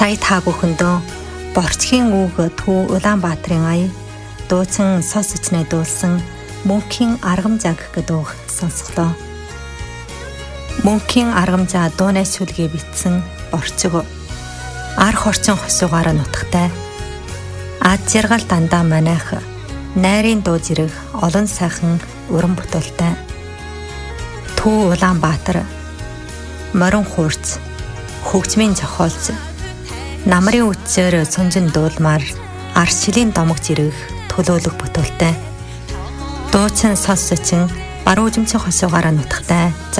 Сая та бүхэндөө Борчхийн үг Төв Улаанбаатарын ая дуучин сонсож найдуулсан Мөнхийн аргамжаа гэдэг үг сонсголоо. Мөнхийн аргамжаа дуунай шүлгээ бичсэн Борчиг арх орчин хосуугаар нутагтай ад жаргал дандаа манайх найрын дуу зэрэг олон сайхан уран бүтээлтэй. Төв Улаанбаатар морин хуурц хөгжмийн зохиолч намрын үтсээр сунжин дуулмаар аршилийн домог зэрэг төлөөлөг бүтээлтэй. Дуучин сонсочин баруун үзмцэн хосуугаар нутагтай